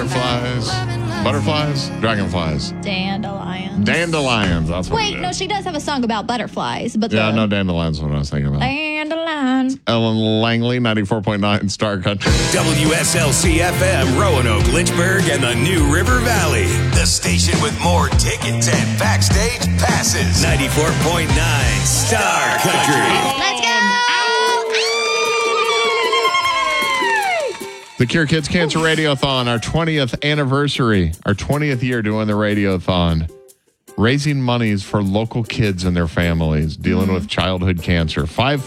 Butterflies? Dragonflies. Dandelions. Dandelions. That's what Wait, it no, is. she does have a song about butterflies. But Yeah, no, dandelions is what I was thinking about. Dandelions. Ellen Langley, 94.9 Star Country. WSLC-FM, Roanoke, Lynchburg, and the New River Valley. The station with more tickets and backstage passes. 94.9 Star Country. Let's go! The Cure Kids Cancer Radiothon, our 20th anniversary, our 20th year doing the Radiothon. Raising monies for local kids and their families dealing with childhood cancer.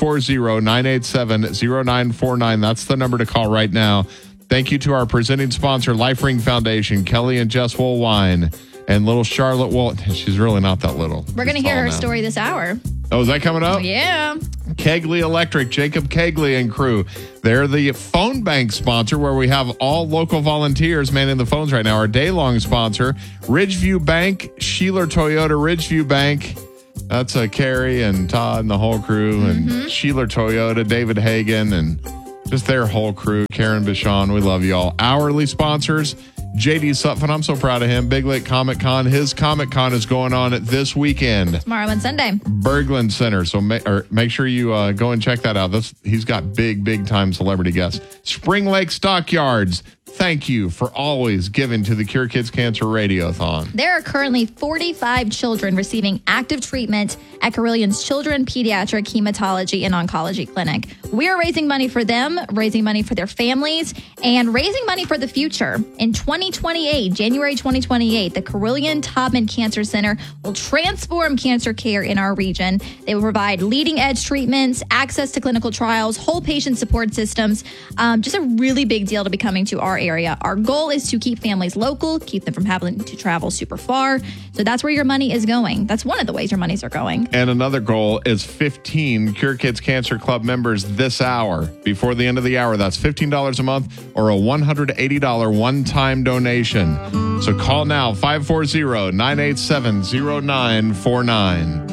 540-987-0949. That's the number to call right now. Thank you to our presenting sponsor, Life Ring Foundation, Kelly and Jess Woolwine, and little Charlotte Wool. She's really not that little. We're going to hear her story this hour. Oh, is that coming up? Yeah. Kegley Electric, Jacob Kegley and crew. They're the phone bank sponsor where we have all local volunteers manning the phones right now. Our day-long sponsor, Ridgeview Bank, Sheeler Toyota Ridgeview Bank. That's Carrie and Todd and the whole crew, and Sheeler Toyota, David Hagan, and just their whole crew. Karen Bichon, we love you all. Hourly sponsors, JD Sutphin, I'm so proud of him. Big Lake Comic Con. His Comic Con is going on this weekend. Tomorrow and Sunday. Berglund Center. So make sure you go and check that out. He's got big time celebrity guests. Spring Lake Stockyards. Thank you for always giving to the Cure Kids Cancer Radiothon. There are currently 45 children receiving active treatment at Carillion's Children Pediatric Hematology and Oncology Clinic. We are raising money for them, raising money for their families, and raising money for the future. In 2028, January 2028, the Carillion Taubman Cancer Center will transform cancer care in our region. They will provide leading-edge treatments, access to clinical trials, whole patient support systems. Just a really big deal to be coming to our area. Our goal is to keep families local, keep them from having to travel super far. So that's where your money is going. That's one of the ways your monies are going. And another goal is 15 Cure Kids Cancer Club members this hour. Before the end of the hour, that's $15 a month or a $180 one-time donation. So call now, 540-987-0949.